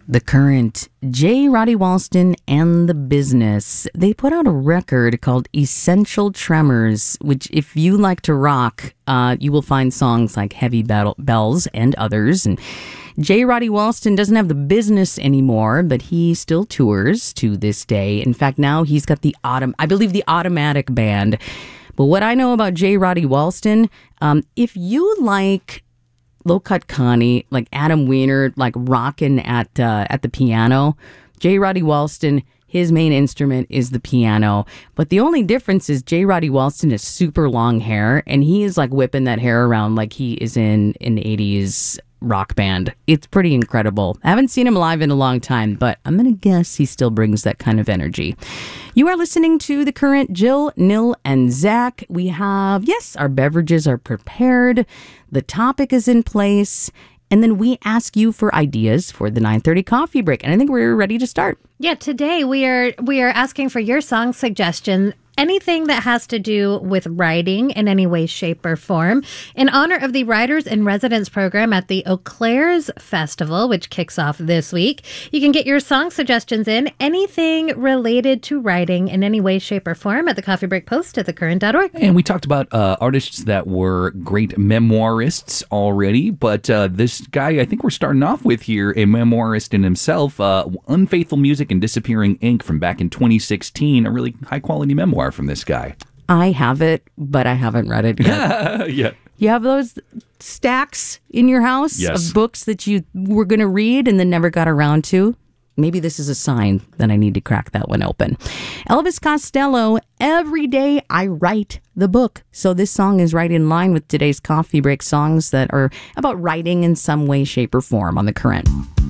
The Current, J. Roddy Walston and The Business. They put out a record called Essential Tremors, which if you like to rock, you will find songs like Heavy Bells and others. And J. Roddy Walston doesn't have The Business anymore, but he still tours to this day. In fact, now he's got the Automatic Band. But what I know about J. Roddy Walston, if you like Low Cut Connie, like Adam Weiner, like rocking at the piano, J. Roddy Walston, his main instrument is the piano. But the only difference is J. Roddy Walston has super long hair, and he is like whipping that hair around like he is in an 80s rock band. It's pretty incredible. I haven't seen him live in a long time, but I'm going to guess he still brings that kind of energy. You are listening to The Current. Jill, Nil, and Zach. We have, yes, our beverages are prepared. The topic is in place. And then we ask you for ideas for the 9:30 coffee break. And I think we're ready to start. Yeah, today we are asking for your song suggestion. Anything that has to do with writing in any way, shape, or form. In honor of the Writers in Residence program at the Eau Claire's Festival, which kicks off this week, you can get your song suggestions in. Anything related to writing in any way, shape, or form at the Coffee Break Post at thecurrent.org. And we talked about artists that were great memoirists already, but this guy I think we're starting off with here, a memoirist in himself, Unfaithful Music and Disappearing Ink from back in 2016, a really high-quality memoir from this guy. I have it, but I haven't read it yet. Yeah. You have those stacks in your house of books that you were going to read and then never got around to? Maybe this is a sign that I need to crack that one open. Elvis Costello, Every Day I Write the Book. So this song is right in line with today's coffee break songs that are about writing in some way, shape, or form on The Current.